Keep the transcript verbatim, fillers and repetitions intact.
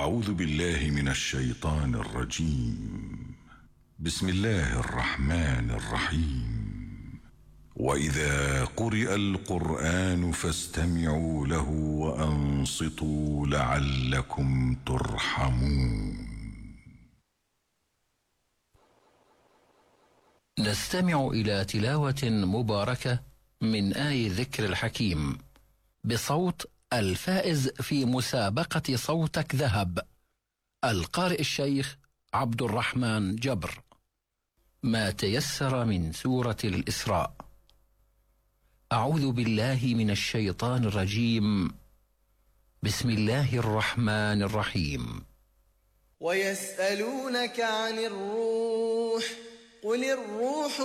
أعوذ بالله من الشيطان الرجيم. بسم الله الرحمن الرحيم. وإذا قرئ القرآن فاستمعوا له وأنصتوا لعلكم ترحمون. نستمع إلى تلاوة مباركة من آي ذكر الحكيم بصوت الفائز في مسابقة صوتك ذهب، القارئ الشيخ عبد الرحمن جبر. ما تيسر من سورة الإسراء. أعوذ بالله من الشيطان الرجيم. بسم الله الرحمن الرحيم. ويسألونك عن الروح قل الروح